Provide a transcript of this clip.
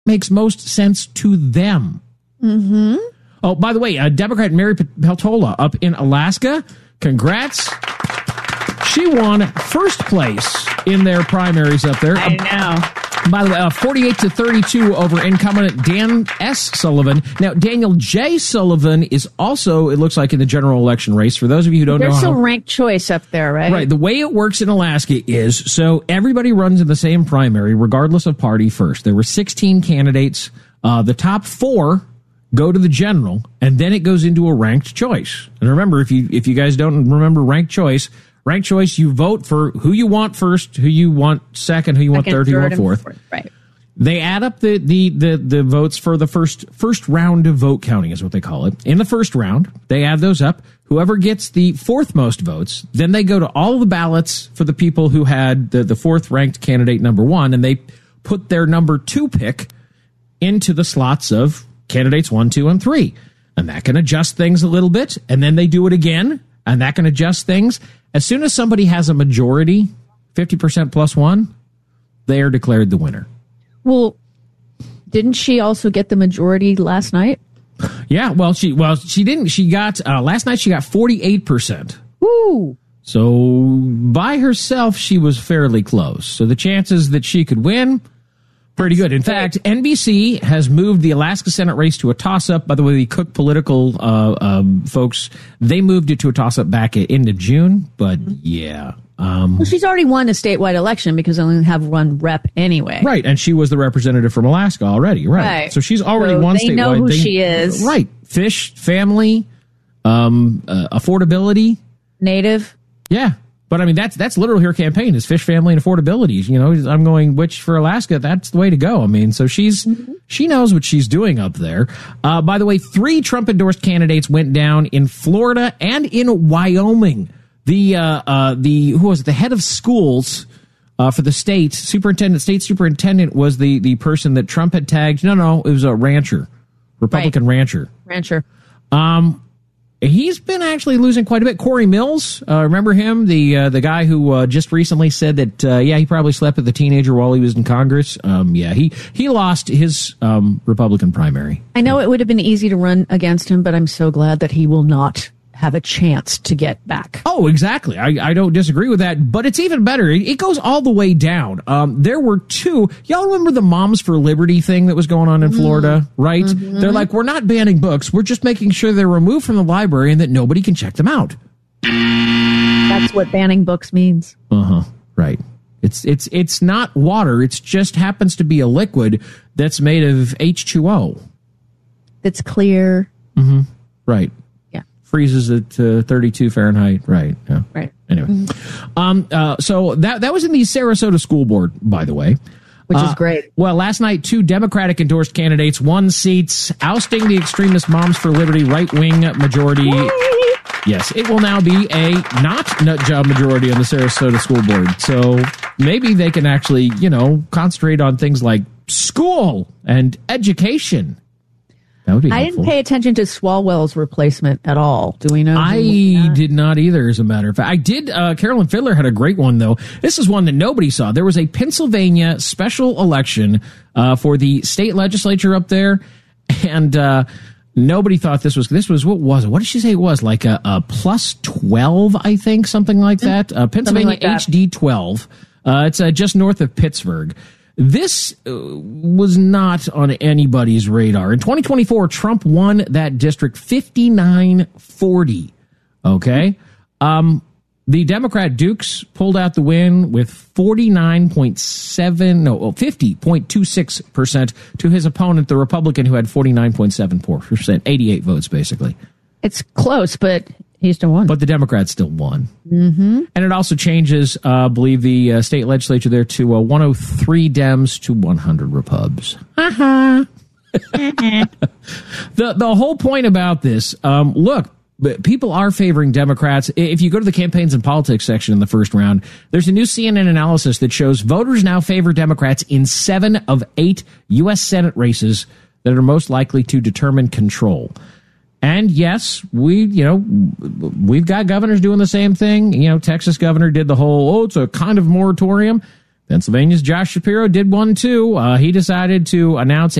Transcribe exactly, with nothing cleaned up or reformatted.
makes most sense to them. Mm-hmm. Oh, by the way, uh, Democrat Mary Peltola up in Alaska, congrats. She won first place in their primaries up there. I know. By the way, uh, forty-eight to thirty-two over incumbent Dan S. Sullivan. Now, Daniel J. Sullivan is also, it looks like, in the general election race. For those of you who don't There's know how... There's some ranked choice up there, right? Right. The way it works in Alaska is, so everybody runs in the same primary, regardless of party first. There were sixteen candidates. Uh, the top four go to the general, and then it goes into a ranked choice. And remember, if you if you guys don't remember ranked choice... Ranked choice, you vote for who you want first, who you want second, who you want second, third, who you want third fourth. fourth. Right. They add up the, the, the, the votes for the first first round of vote counting is what they call it. In the first round, they add those up. Whoever gets the fourth most votes, then they go to all the ballots for the people who had the, the fourth ranked candidate number one, and they put their number two pick into the slots of candidates one, two, and three. And that can adjust things a little bit, and then they do it again, and that can adjust things. As soon as somebody has a majority, fifty percent plus one, they are declared the winner. Well, didn't she also get the majority last night? Yeah, well, she well she didn't. She got uh, last night. She got forty-eight percent. Woo! So by herself, she was fairly close. So the chances that she could win, pretty good. In fact, N B C has moved the Alaska Senate race to a toss-up. By the way, the Cook political uh, um, folks, they moved it to a toss-up back at end of June. But yeah. Um, well, she's already won a statewide election because they only have one rep anyway. Right, and she was the representative from Alaska already. Right. Right. So she's already so won they statewide. know who they, she is. Right. Fish, family, um, uh, affordability. Native. Yeah. But I mean, that's that's literally her campaign is fish, family, and affordability. You know, I'm going, which for Alaska, that's the way to go. I mean, so she's mm-hmm. she knows what she's doing up there. Uh, by the way, three Trump endorsed candidates went down in Florida and in Wyoming. The uh, uh, the who was it? The head of schools uh, for the state superintendent, state superintendent was the the person that Trump had tagged. No, no, it was a rancher, Republican right. rancher, rancher. Um. He's been actually losing quite a bit. Corey Mills, uh, remember him? The uh, the guy who uh, just recently said that, uh, yeah, he probably slept with a teenager while he was in Congress. Um, yeah, he, he lost his um, Republican primary. I know it would have been easy to run against him, but I'm so glad that he will not have a chance to get back. Oh, exactly. I, I don't disagree with that, but it's even better. It, it goes all the way down. Um, there were two. Y'all remember the Moms for Liberty thing that was going on in Florida, right? Mm-hmm. They're like, we're not banning books. We're just making sure they're removed from the library and that nobody can check them out. That's what banning books means. Uh-huh. Right. It's it's it's not water. It just happens to be a liquid that's made of H two O. That's clear. Mm-hmm. Right. Freezes at uh, thirty-two Fahrenheit. Right. Yeah. Right. Anyway. Mm-hmm. Um, uh, so that that was in the Sarasota School Board, by the way. Which uh, is great. Well, last night, two Democratic endorsed candidates won seats, ousting the extremist Moms for Liberty right-wing majority. Yay! Yes, it will now be a not nut job majority on the Sarasota School Board. So maybe they can actually, you know, concentrate on things like school and education. That would be I helpful. didn't pay attention to Swalwell's replacement at all. Do we know? I did not either, as a matter of fact. I did. Uh, Carolyn Fiddler had a great one, though. This is one that nobody saw. There was a Pennsylvania special election uh, for the state legislature up there, and uh, nobody thought this was, this was, what was it? What did she say it was? Like a, a plus twelve, I think, something like that. Uh, Pennsylvania like that. H D twelve. Uh, it's uh, just north of Pittsburgh. This uh, was not on anybody's radar. In twenty twenty-four, Trump won that district fifty-nine forty. Okay? Um, the Democrat Dukes pulled out the win with forty-nine point seven, no, fifty point two six percent to his opponent, the Republican, who had forty-nine point seven four percent, eighty-eight votes, basically. It's close, but he still won. But the Democrats still won. Mm-hmm. And it also changes, uh, I believe, the uh, state legislature there to uh, one oh three Dems to one hundred Repubs. Uh-huh. the the whole point about this, um, look, people are favoring Democrats. If you go to the campaigns and politics section in the first round, there's a new C N N analysis that shows voters now favor Democrats in seven of eight U S Senate races that are most likely to determine control. And yes, we, you know, we've got governors doing the same thing. You know, Texas governor did the whole, oh, it's a kind of moratorium. Pennsylvania's Josh Shapiro did one too. Uh, he decided to announce